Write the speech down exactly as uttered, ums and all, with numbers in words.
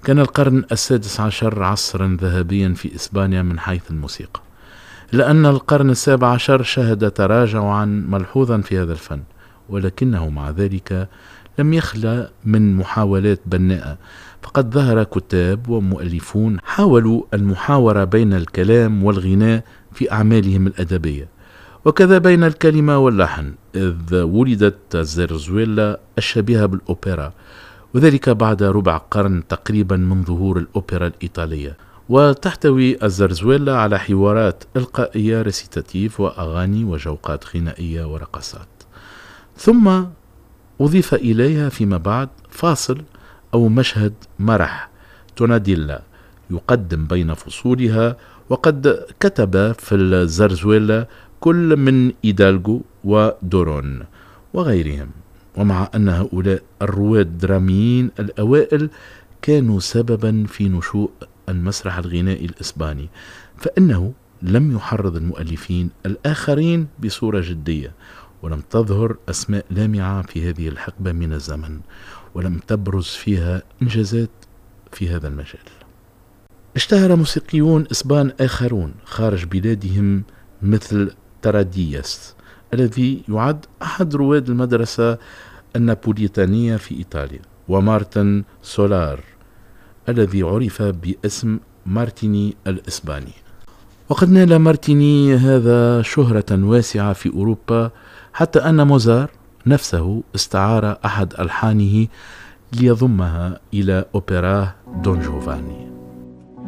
كان القرن السادس عشر عصرا ذهبيا في إسبانيا من حيث الموسيقى، لأن القرن السابع عشر شهد تراجعا ملحوظا في هذا الفن، ولكنه مع ذلك لم يخلى من محاولات بناءة، فقد ظهر كتاب ومؤلفون حاولوا المحاورة بين الكلام والغناء في أعمالهم الأدبية، وكذا بين الكلمة واللحن، إذ ولدت الزرزويلا الشبيهة بالأوبرا، وذلك بعد ربع قرن تقريبا من ظهور الأوبرا الإيطالية. وتحتوي الزرزويلا على حوارات إلقائية ريسيتاتيف وأغاني وجوقات غنائية ورقصات، ثم أضيف إليها فيما بعد فاصل أو مشهد مرح توناديلا يقدم بين فصولها. وقد كتب في الزرزويلا كل من إيدالغو ودورون وغيرهم، ومع أن هؤلاء الرواد الدراميين الأوائل كانوا سببا في نشوء المسرح الغنائي الإسباني، فإنه لم يحرض المؤلفين الآخرين بصورة جدية، ولم تظهر أسماء لامعة في هذه الحقبة من الزمن، ولم تبرز فيها إنجازات في هذا المجال. اشتهر موسيقيون إسبان آخرون خارج بلادهم مثل ترادياس الذي يعد أحد رواد المدرسة النابوليتانية في إيطاليا، ومارتن سولار الذي عرف باسم مارتيني الإسباني. وقد نال مارتيني هذا شهرة واسعة في أوروبا، حتى أن موزار نفسه استعار أحد ألحانه ليضمها إلى أوبراه دون جوفاني.